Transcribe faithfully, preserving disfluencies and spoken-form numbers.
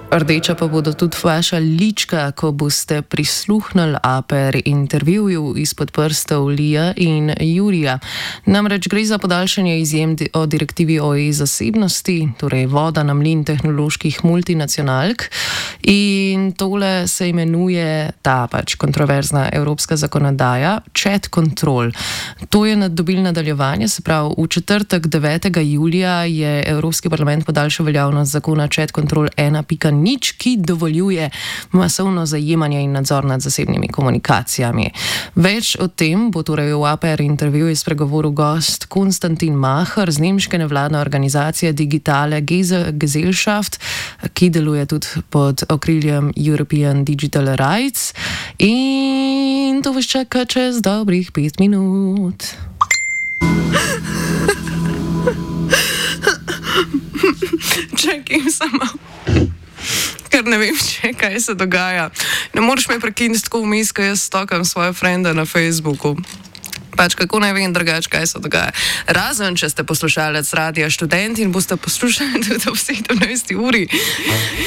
Rdeča pa bodo tudi vaša lička, ko boste prisluhnili A P R intervjuju izpod prstov Lija in Jurija. Namreč gre za podaljšanje izjem o direktivi o e-zasebnosti, torej voda na mlin tehnoloških multinacionalk. In tole se imenuje ta pač kontroverzna evropska zakonodaja Chat Control. To je dobil nadaljevanje, se pravi v četrtek devetega julija je Evropski parlament podaljšal veljavnost zakona Chat Control ena pika nič, ki dovoljuje masovno zajemanje in nadzor nad zasebnimi komunikacijami. Več o tem bo torej v A P R intervjuju spregovoril gost Konstantin Maher z nemške nevladne organizacije Digitale Gesellschaft, ki deluje tudi pod okriljem European Digital Rights. In to vas čaka čez dobrih pet minut. Čakaj samo, ker ne vem, če kaj se dogaja. Ne moreš me prekiniti tako vmes, ko jaz stokam svoje frende na Facebooku. Pač kako ne vem drugače, kaj se dogaja. Razen, če ste poslušalec Radia Študent in boste poslušali tudi ob sedemnajsti uri.